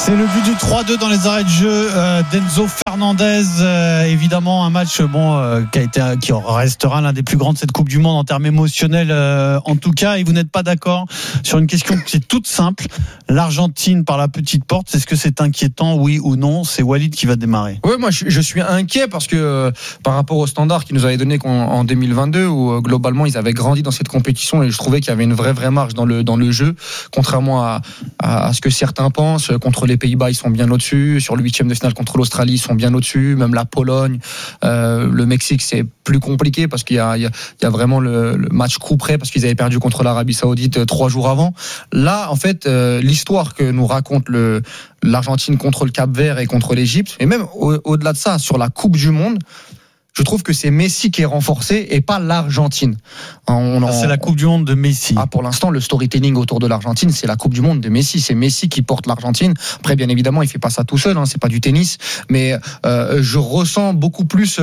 C'est le but du 3-2 dans les arrêts de jeu d'Enzo Fernandez. Évidemment, un match qui restera l'un des plus grands de cette Coupe du Monde en termes émotionnels, en tout cas. Et vous n'êtes pas d'accord sur une question qui est toute simple. L'Argentine par la petite porte, est-ce que c'est inquiétant, oui ou non? C'est Walid qui va démarrer. Oui, moi je suis inquiet parce que par rapport au standard qu'ils nous avaient donné en 2022, où globalement ils avaient grandi dans cette compétition, et je trouvais qu'il y avait une vraie marge dans le jeu, contrairement à ce que certains pensent. Contre les Pays-Bas, ils sont bien au-dessus. Sur le 8e de finale contre l'Australie, ils sont bien au-dessus. Même la Pologne, le Mexique, c'est plus compliqué parce qu'il y a vraiment le match coup près, parce qu'ils avaient perdu contre l'Arabie Saoudite 3 jours avant. Là, en fait, l'histoire que nous raconte l'Argentine contre le Cap-Vert et contre l'Égypte, et même au-delà de ça, sur la Coupe du Monde, je trouve que c'est Messi qui est renforcé et pas l'Argentine. C'est la Coupe du Monde de Messi. Pour l'instant, le storytelling autour de l'Argentine, c'est la Coupe du Monde de Messi. C'est Messi qui porte l'Argentine. Après, bien évidemment, il fait pas ça tout seul. C'est pas du tennis, mais je ressens beaucoup plus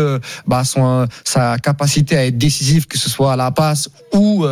sa capacité à être décisif, que ce soit à la passe ou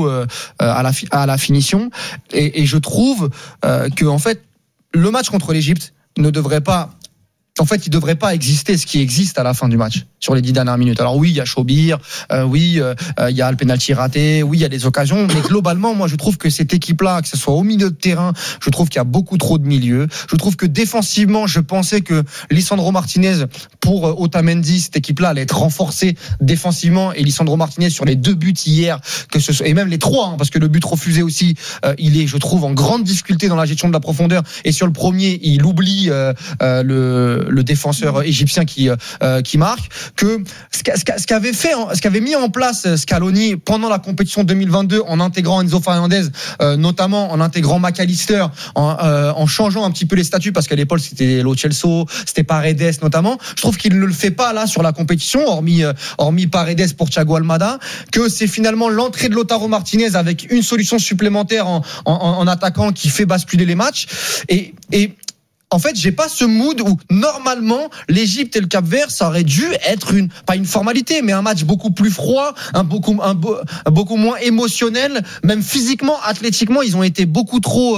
à la finition. Et je trouve que en fait, le match contre l'Égypte ne devrait pas. En fait, il ne devrait pas exister ce qui existe à la fin du match, sur les 10 dernières minutes. Alors oui, il y a Chobir, il y a le penalty raté, oui, il y a des occasions, mais globalement, moi, je trouve que cette équipe-là, que ce soit au milieu de terrain, je trouve qu'il y a beaucoup trop de milieux. Je trouve que défensivement, je pensais que Lisandro Martinez, pour Otamendi, cette équipe-là allait être renforcée défensivement, et Lisandro Martinez, sur les 2 buts hier, et même les 3, parce que le but refusé aussi, il est, je trouve, en grande difficulté dans la gestion de la profondeur, et sur le premier, il oublie le défenseur égyptien qui marque, que ce qu'avait mis en place Scaloni pendant la compétition 2022, en intégrant Enzo Fernandez, notamment en intégrant McAllister, en changeant un petit peu les statuts, parce qu'à l'époque c'était Lo Celso, c'était Paredes notamment. Je trouve qu'il ne le fait pas là sur la compétition, hormis Paredes pour Thiago Almada, que c'est finalement l'entrée de Lautaro Martinez avec une solution supplémentaire en attaquant qui fait basculer les matchs. Et en fait, j'ai pas ce mood où normalement l'Égypte et le Cap-Vert, ça aurait dû être pas une formalité, mais un match beaucoup plus froid, beaucoup moins émotionnel, même physiquement, athlétiquement, ils ont été beaucoup trop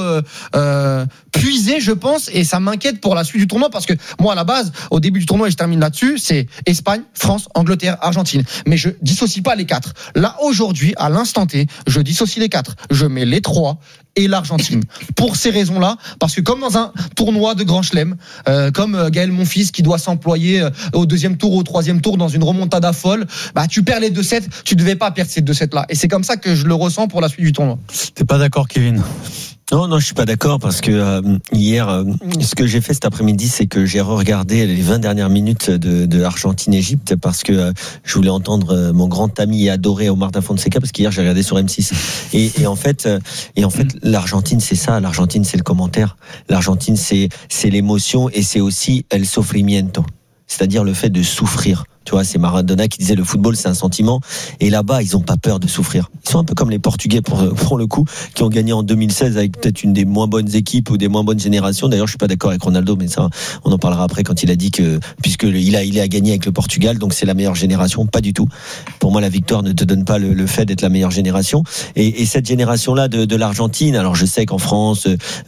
puisés, je pense, et ça m'inquiète pour la suite du tournoi, parce que moi, à la base, au début du tournoi, et je termine là-dessus, c'est Espagne, France, Angleterre, Argentine. Mais je dissocie pas les 4. Là, aujourd'hui, à l'instant T, je dissocie les 4. Je mets les 3 et l'Argentine. Pour ces raisons-là, parce que comme dans un tournoi de Grand Chelem, comme Gaël Monfils qui doit s'employer au 2e tour, au 3e tour dans une remontada folle, tu perds les 2-7, tu devais pas perdre ces 2-7-là. Et c'est comme ça que je le ressens pour la suite du tournoi. T'es pas d'accord, Kevin? Non, je suis pas d'accord, parce que hier, ce que j'ai fait cet après-midi, c'est que j'ai regardé les 20 dernières minutes de Argentine-Égypte, parce que je voulais entendre mon grand ami et adoré Omar Da Fonseca, parce qu'hier j'ai regardé sur M6. Et en fait, l'Argentine, c'est ça. L'Argentine, c'est le commentaire. L'Argentine, c'est l'émotion, et c'est aussi el sofrimiento, c'est-à-dire le fait de souffrir. Tu vois, c'est Maradona qui disait le football c'est un sentiment, et là-bas ils ont pas peur de souffrir. Ils sont un peu comme les Portugais pour le coup, qui ont gagné en 2016 avec peut-être une des moins bonnes équipes ou des moins bonnes générations. D'ailleurs, je suis pas d'accord avec Ronaldo, mais ça on en parlera après, quand il a dit que puisque il a gagné avec le Portugal, donc c'est la meilleure génération. Pas du tout. Pour moi, la victoire ne te donne pas le fait d'être la meilleure génération. Et cette génération-là de l'Argentine, alors je sais qu'en France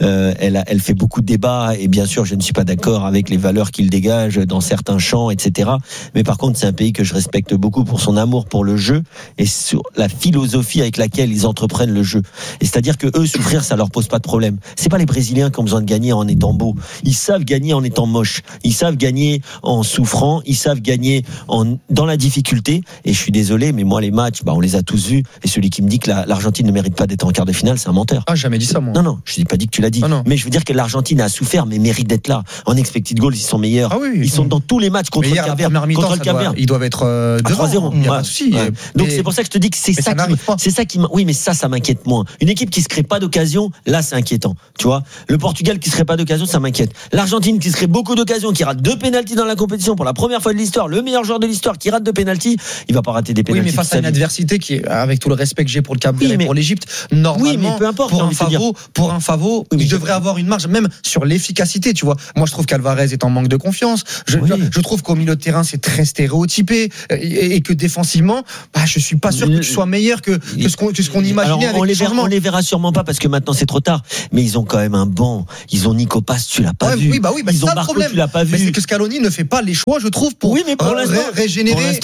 elle fait beaucoup de débats, et bien sûr je ne suis pas d'accord avec les valeurs qu'il dégage dans certains champs, etc. Mais par contre, c'est un pays que je respecte beaucoup pour son amour pour le jeu et sur la philosophie avec laquelle ils entreprennent le jeu. Et c'est-à-dire que eux, souffrir, ça leur pose pas de problème. C'est pas les Brésiliens qui ont besoin de gagner en étant beaux. Ils savent gagner en étant moches. Ils savent gagner en souffrant. Ils savent gagner dans la difficulté. Et je suis désolé, mais moi, les matchs, on les a tous vus. Et celui qui me dit que l'Argentine ne mérite pas d'être en quart de finale, c'est un menteur. Ah, jamais dit ça, moi. Non, je n'ai pas dit que tu l'as dit. Ah, mais je veux dire que l'Argentine a souffert, mais mérite d'être là. En expected goals, ils sont meilleurs. Ah oui. Ils sont dans tous les matchs contre le Cap-Vert. Ils doivent être devant. 3-0. Il n'y a pas de souci. Donc c'est pour ça que je te dis que c'est ça qui oui, mais ça m'inquiète moins. Une équipe qui se crée pas d'occasion, là c'est inquiétant. Tu vois, le Portugal qui se crée pas d'occasion, ça m'inquiète. L'Argentine qui se crée beaucoup d'occasions, qui rate 2 pénaltys dans la compétition pour la première fois de l'histoire, le meilleur joueur de l'histoire qui rate 2 pénaltys, il va pas rater des pénaltys. Oui, mais face à une adversité qui est, avec tout le respect que j'ai pour le Cap-Vert et pour l'Égypte, normalement, mais peu importe, pour un favori, il devrait avoir une marge, même sur l'efficacité. Tu vois, moi je trouve qu'Alvarez est en manque de confiance. Je trouve qu'au milieu de terrain c'est très stérile. stéréotypé et que défensivement, je suis pas sûr que tu sois meilleur que ce qu'on imaginait. Alors, on les verra sûrement pas parce que maintenant c'est trop tard. Mais ils ont quand même un banc. Ils ont Nico Paz, tu l'as pas vu. Oui, ils ont ça, Barco, le problème. tu l'as pas vu. Mais c'est que Scaloni ne fait pas les choix, je trouve, pour régénérer.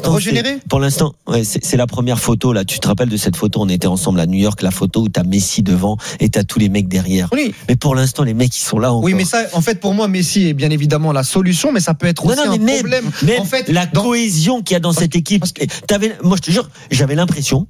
Pour l'instant, ouais, c'est la première photo là. Tu te rappelles de cette photo? On était ensemble à New York, la photo où t'as Messi devant et t'as tous les mecs derrière. Oui. Mais pour l'instant, les mecs ils sont là encore. Oui, mais ça, en fait, pour moi, Messi est bien évidemment la solution, mais ça peut être aussi un problème. Même en fait, la cohésion qu'il y a dans cette équipe. Moi, je te jure, j'avais l'impression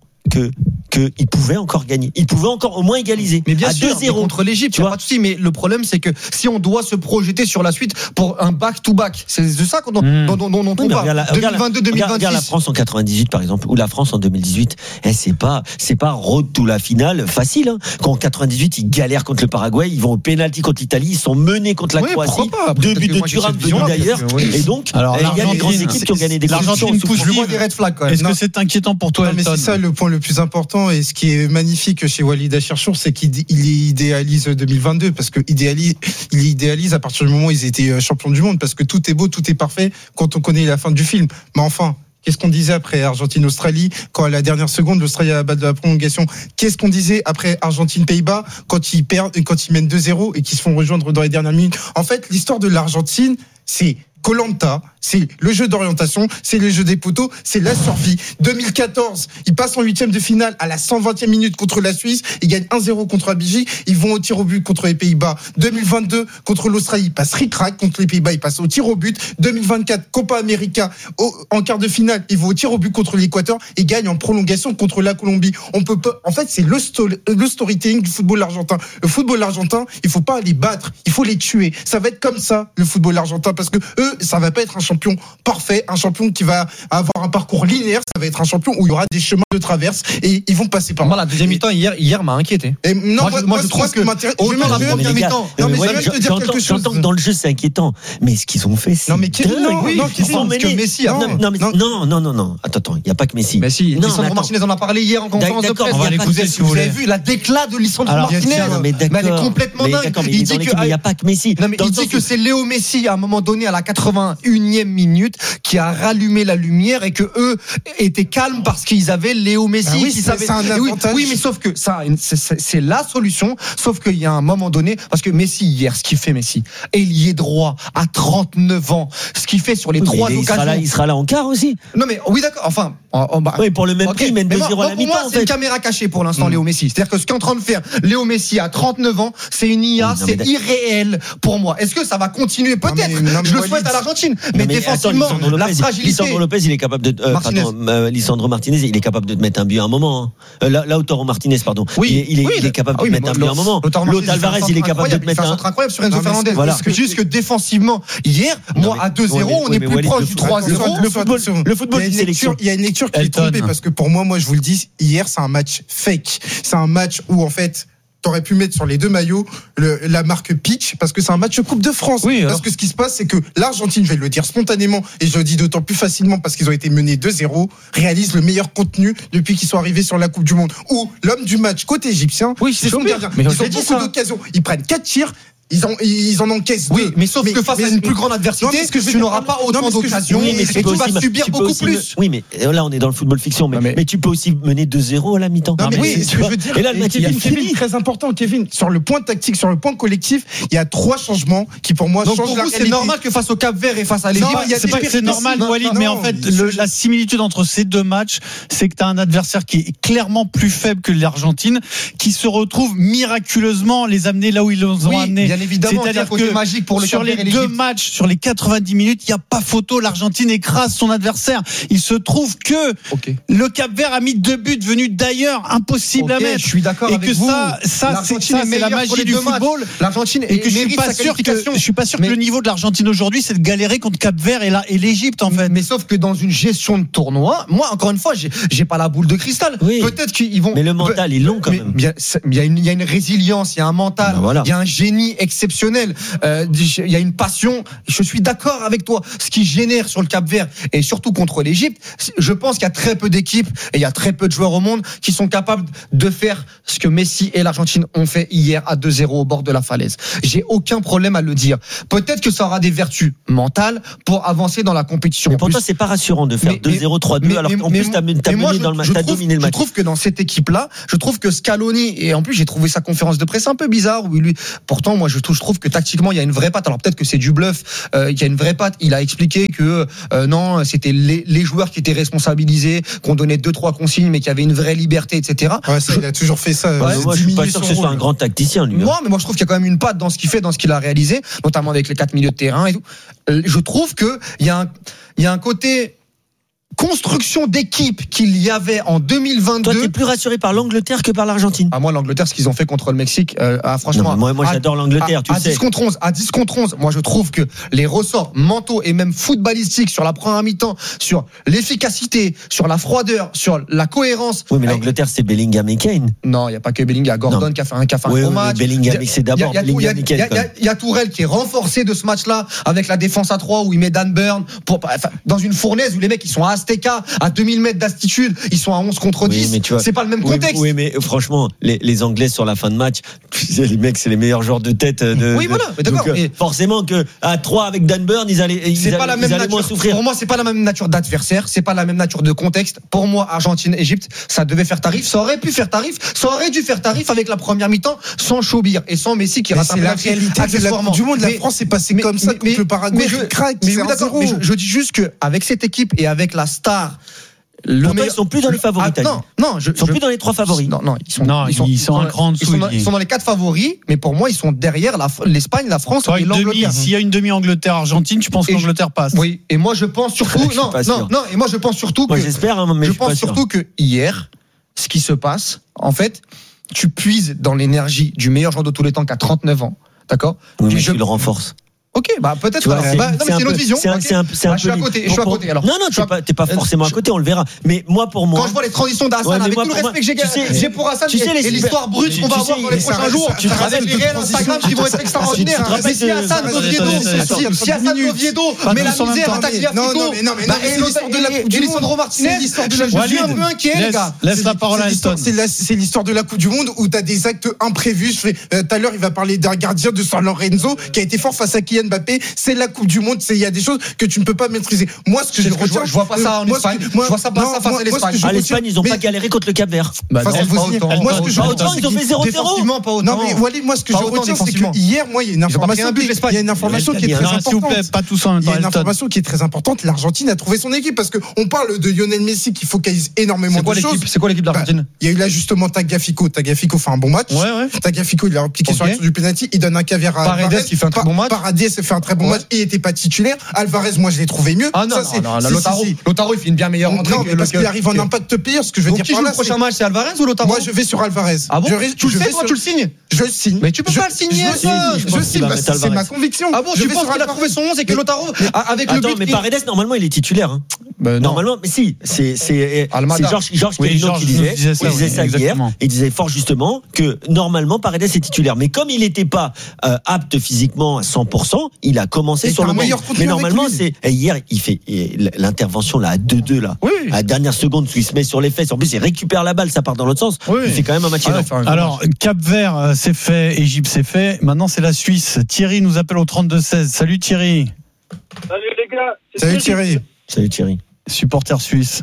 qu'il pouvait encore gagner. Il pouvait encore au moins égaliser. Mais bien à sûr, 2-0 contre l'Égypte, il n'y a pas de souci. Mais le problème, c'est que si on doit se projeter sur la suite pour un back-to-back, c'est de ça dont on parle. 2022-2026. Regarde la France en 98, par exemple, ou la France en 2018. C'est pas road to la finale facile. Hein. Quand en 98, ils galèrent contre le Paraguay, ils vont au pénalty contre l'Italie, ils sont menés contre la Croatie. 2 buts de Thuram venus d'ailleurs. Et donc, il y a des grandes équipes qui ont gagné des l'Argentine pousse le mois des red flags. Est-ce que c'est inquiétant pour toi, mais c'est ça le point le plus important, et ce qui est magnifique chez Walid Acharchour, c'est qu'il idéalise 2022, parce que il idéalise à partir du moment où ils étaient champions du monde, parce que tout est beau, tout est parfait quand on connaît la fin du film. Mais enfin, qu'est-ce qu'on disait après Argentine-Australie, quand à la dernière seconde l'Australie a la balle de la prolongation? Qu'est-ce qu'on disait après Argentine-Pays-Bas, quand ils mènent 2-0 et qu'ils se font rejoindre dans les dernières minutes? En fait, l'histoire de l'Argentine, c'est Koh-Lanta, c'est le jeu d'orientation, c'est le jeu des poteaux, c'est la survie. 2014, ils passent en 8e de finale à la 120e minute contre la Suisse, ils gagnent 1-0 contre la Belgique, ils vont au tir au but contre les Pays-Bas. 2022, contre l'Australie, ils passent ric-rac, contre les Pays-Bas, ils passent au tir au but. 2024, Copa América, en quart de finale, ils vont au tir au but contre l'Équateur, ils gagnent en prolongation contre la Colombie. On peut pas, en fait, c'est le storytelling du football argentin. Le football argentin, il faut pas les battre, il faut les tuer. Ça va être comme ça, le football argentin, parce que eux, ça va pas être un champion parfait, un champion qui va avoir un parcours linéaire, ça va être un champion où il y aura des chemins de traverse et ils vont passer par là. La deuxième mi-temps hier m'a inquiété. Et non, moi je trouve que j'entends que dans le jeu c'est inquiétant, mais ce qu'ils ont fait c'est non mais que Messi non, attends, il y a pas que Messi. Lisandro Martinez en a parlé hier en conférence de presse. On va l'écouter si vous avez vu la déclat de Lisandro Martinez, mais elle est complètement dingue. Il dit qu'il n'y a pas que Messi. Il dit que c'est Léo Messi à un moment donné à la 81e minute qui a rallumé la lumière et que eux étaient calmes parce qu'ils avaient Léo Messi qui savait. Oui, mais sauf que ça c'est la solution, sauf qu'il y a un moment donné, parce que Messi hier, ce qu'il fait Messi, ailier droit à 39 ans, ce qu'il fait sur les 3 occasions. Il sera là en quart aussi. Non mais oui d'accord, enfin oui, pour le même prix, mais 2-0 à la mi-temps. C'est une caméra cachée pour l'instant, Léo Messi. C'est-à-dire que ce qu'est en train de faire Léo Messi à 39 ans, c'est une IA, c'est irréel pour moi. Est-ce que ça va continuer? Peut-être. Je le souhaite à l'Argentine. Mais défensivement, la fragilité. Lisandro Lopez, il est capable de. Lisandro Martinez, il est capable de te mettre un but à un moment. Lautaro Martinez, pardon. Oui, il est capable de mettre un but à un moment. Lautaro Alvarez, il est capable de te mettre un. C'est incroyable sur Enzo Fernandez. Juste que défensivement, hier, moi à 2-0, on est plus proche du 3-0. Le football, c'est sélection. Il y a une lecture qui est trompée parce que pour moi, je vous le dis, hier, c'est un match fake. C'est un match où en fait, t'aurais pu mettre sur les deux maillots la marque Pitch, parce que c'est un match Coupe de France. Parce que ce qui se passe, c'est que l'Argentine, je vais le dire spontanément, et je le dis d'autant plus facilement parce qu'ils ont été menés 2-0, réalise le meilleur contenu depuis qu'ils sont arrivés sur la Coupe du Monde. Où l'homme du match côté égyptien, c'est son gardien. Ils ont beaucoup d'occasions. Ils prennent 4 tirs. Ils en encaissent 2. Oui, mais sauf que face à une plus grande adversité, tu n'auras pas autant d'occasions et tu vas subir beaucoup plus. Oui, mais là, on est dans le football fiction, mais tu peux aussi mener 2-0 à la mi-temps. Non, mais oui, ce que je veux dire. Et là, le match est fini. Très important, Kevin. Sur le point tactique, sur le point collectif, il y a 3 changements qui, pour moi, changent la réalité. C'est normal que face au Cap-Vert et face à l'Égypte, c'est normal, Walid, mais en fait, la similitude entre ces deux matchs, c'est que tu as un adversaire qui est clairement plus faible que l'Argentine, qui se retrouve miraculeusement les amener là où ils les ont amenés. Bien évidemment. C'est-à-dire que magique pour le sur les deux matchs, sur les 90 minutes, il n'y a pas photo. L'Argentine écrase son adversaire. Il se trouve que le Cap-Vert a mis 2 buts venus d'ailleurs impossibles à mettre. Je suis d'accord avec vous. Ça, c'est la magie du football. L'Argentine et que je suis pas sûr que le niveau de l'Argentine aujourd'hui, c'est de galérer contre Cap-Vert et l'Égypte en fait. Mais sauf que dans une gestion de tournoi, moi encore une fois, j'ai pas la boule de cristal. Peut-être qu'ils vont. Mais le mental, ils l'ont quand même. Il y a une résilience, il y a un mental, il y a un génie exceptionnel. Il y a une passion. Je suis d'accord avec toi. Ce qui génère sur le Cap-Vert et surtout contre l'Égypte, je pense qu'il y a très peu d'équipes et il y a très peu de joueurs au monde qui sont capables de faire ce que Messi et l'Argentine ont fait hier à 2-0 au bord de la falaise. J'ai aucun problème à le dire. Peut-être que ça aura des vertus mentales pour avancer dans la compétition. Mais pour toi, c'est pas rassurant de faire 2-0, 3-2 alors qu'en plus t'as mené dans le match, t'as dominé le match. Je trouve que dans cette équipe-là, je trouve que Scaloni, et en plus j'ai trouvé sa conférence de presse un peu bizarre où lui, pourtant moi je trouve que tactiquement il y a une vraie patte. Alors peut-être que c'est du bluff, il y a une vraie patte. Il a expliqué que non, c'était les joueurs qui étaient responsabilisés, qu'on donnait 2-3 consignes, mais qu'il y avait une vraie liberté, etc. Ouais, il a toujours fait ça. Moi, je suis pas sûr que ce soit un grand tacticien, lui. Non, mais moi je trouve qu'il y a quand même une patte dans ce qu'il fait, dans ce qu'il a réalisé, notamment avec les 4 milieux de terrain et tout. Je trouve que il y a un côté construction d'équipe qu'il y avait en 2022. Toi, t'es plus rassuré par l'Angleterre que par l'Argentine. Moi, l'Angleterre, ce qu'ils ont fait contre le Mexique, franchement. Non, moi j'adore l'Angleterre, tu sais. 10 contre 11, moi, je trouve que les ressorts mentaux et même footballistiques sur la première mi-temps, sur l'efficacité, sur la froideur, sur la cohérence. Oui, mais l'Angleterre, c'est Bellingham et Kane. Non, il n'y a pas que Bellingham. Il y a Gordon qui a fait un gros match. Bellingham, c'est d'abord Bellingham et Kane. Il y a Tourelle qui est renforcé de ce match-là avec la défense à 3 où il met Dan Burn dans une fournaise où les mecs, ils sont à Azteca, à 2000 mètres d'altitude, ils sont à 11 contre 10. Oui, c'est pas le même contexte. Oui, mais franchement, les Anglais sur la fin de match, les mecs, c'est les meilleurs joueurs de tête. Voilà, mais d'accord. Donc, forcément que à 3 avec Dan Burn, ils allaient moins souffrir. Pour moi, c'est pas la même nature d'adversaire, c'est pas la même nature de contexte. Pour moi, Argentine-Égypte, ça devait faire tarif, ça aurait pu faire tarif, ça aurait dû faire tarif avec la première mi-temps sans Chobir et sans Messi qui rate un penalty. C'est la réalité de la Coupe du Monde. La France est passée comme ça contre le Paraguay. Je dis juste que avec cette équipe et avec la star. Ils sont plus dans les favoris. Ils sont plus dans les 3 favoris. Ils sont un cran en dessous. Ils sont dans les 4 favoris, mais pour moi, ils sont derrière l'Espagne, la France et l'Angleterre. S'il y a une demi Angleterre-Argentine, tu penses que l'Angleterre passe? Oui, et moi je pense surtout. Je pense surtout que hier, ce qui se passe, en fait, tu puises dans l'énergie du meilleur joueur de tous les temps qui a 39 ans. D'accord? Oui, mais tu le renforces. Ok, peut-être. C'est une autre vision. Je suis à côté. Alors. Non, t'es pas forcément à côté, on le verra. Mais moi, pour moi. Quand je vois les transitions d'Hassan, avec tout le respect que j'ai pour Hassan, et l'histoire brute qu'on va avoir dans les prochains jours, avec les réels Instagram qui vont être extraordinaires. Mais si Hassan Oviedo met la misère à Tagliafico, et l'histoire de la Coupe du Monde, je suis un peu inquiet, les gars. Laisse la parole à Alton. C'est l'histoire de la Coupe du Monde où t'as des actes imprévus. Tout à l'heure, il va parler d'un gardien de San Lorenzo qui a été fort face à Kylian Mbappé. C'est la Coupe du Monde. Il y a des choses que tu ne peux pas maîtriser. Moi, ce que je retiens, je vois pas ça en Espagne. Je vois ça pas face à l'Espagne. À l'Espagne, ils ont pas galéré contre le Cap-Vert. Moi, ce que je retiens, ils ont fait 0-0. Défensivement, pas autant. Non, mais Walid, moi, ce que je retiens, c'est que hier, moi, il y a une information qui est très importante. Pas tous en même temps. Il y a une information qui est très importante. L'Argentine a trouvé son équipe parce que on parle de Lionel Messi qui focalise énormément de choses. C'est quoi l'équipe d'Argentine? Il y a eu l'ajustement Tagliafico. Tagliafico fait un bon match. Tagliafico, il a appliqué sur l'action du penalty. Il donne un caviar à Paredes qui fait un très bon match. Paredes fait un très bon match. Il était pas titulaire. Alvarez, moi, je l'ai trouvé mieux. Ah non, Lautaro, il fait une bien meilleure entrée. Non, mais parce qu'il arrive en impact player. Ce que je veux dire par là, le prochain match, c'est Alvarez ou Lautaro? Moi, je vais sur Alvarez. Ah bon? Tu le sais, toi, tu le signes? Je le signe. Mais tu peux pas le signer, je signe. C'est ma conviction. Ah bon, tu penses qu'il a trouvé son 11 et que Lautaro, avec le but. Mais Paredes, normalement, il est titulaire. Normalement, mais si, c'est Georges Querino qui disait ça hier. Il disait fort justement que normalement Paredes est titulaire, mais comme il n'était pas apte physiquement à 100%, il a commencé sur le banc. Mais normalement, c'est hier, il fait l'intervention là à 2-2 là, à la dernière seconde où il se met sur les fesses. En plus, il récupère la balle, ça part dans l'autre sens. Il fait quand même un match énorme. Alors, Cap-Vert, c'est fait, Égypte, c'est fait. Maintenant, c'est la Suisse. Thierry nous appelle au 32-16. Salut Thierry. Salut les gars. Salut Thierry. Salut Thierry. Supporter suisse.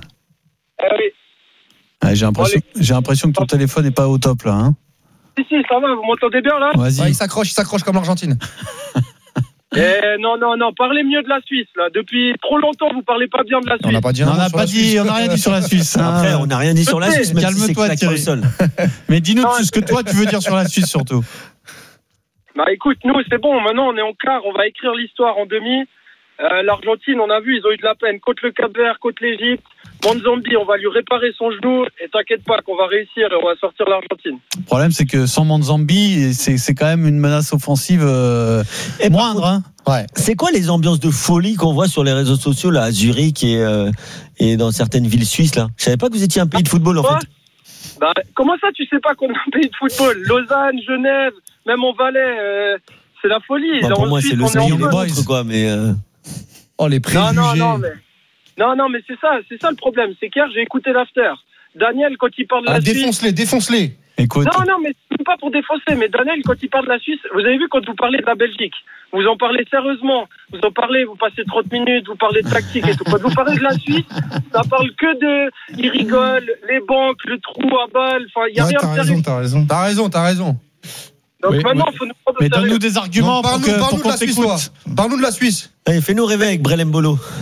Oui. J'ai l'impression que ton téléphone n'est pas au top là. Hein. Si, ça va, vous m'entendez bien là? Vas-y. Il s'accroche comme l'Argentine. Non, parlez mieux de la Suisse là. Depuis trop longtemps, vous parlez pas bien de la Suisse. On n'a pas dit. On n'a rien dit sur la Suisse. Après, on n'a rien dit sur la Suisse. Calme-toi, Thierry. Mais dis-nous ce que toi tu veux dire sur la Suisse surtout. Bah écoute, nous c'est bon. Maintenant, on est en quart. On va écrire l'histoire en demi. L'Argentine, on a vu, ils ont eu de la peine contre le Cap-Vert, contre l'Égypte. Monzambi, on va lui réparer son genou et t'inquiète pas qu'on va réussir et on va sortir l'Argentine. Le problème, c'est que sans Monzambi, c'est quand même une menace offensive moindre. Hein. Ouais. C'est quoi les ambiances de folie qu'on voit sur les réseaux sociaux là, à Zurich et dans certaines villes suisses là? Je savais pas que vous étiez un pays de football en fait. Bah, comment ça, tu sais pas qu'on est un pays de football? Lausanne, Genève, même en Valais. c'est la folie. Bah, Là, pour en moi, Suisse, c'est le on est en Seigneur des feu. montres, quoi. Mais Oh, les préjugés. Non, mais c'est ça le problème. C'est qu'hier, j'ai écouté l'after. Daniel, quand il parle de la Suisse. Défonce-les. Écoute. Non, mais c'est pas pour défausser. Mais Daniel, quand il parle de la Suisse, vous avez vu quand vous parlez de la Belgique, vous en parlez sérieusement. Vous en parlez, vous passez 30 minutes, vous parlez de tactique et tout. Quand vous parlez de la Suisse, ça parle que de. Ils rigolent, les banques, le trou à balles. Enfin, il y a rien de sérieux. T'as raison. Donc Oui, maintenant, oui. il faut nous prendre au Mais sérieux. donne-nous des arguments pour Parle-nous qu'on de la Suisse, t'écoute. toi. Parle-nous de la Suisse. allez, fais-nous rêver avec Brelem Bolo.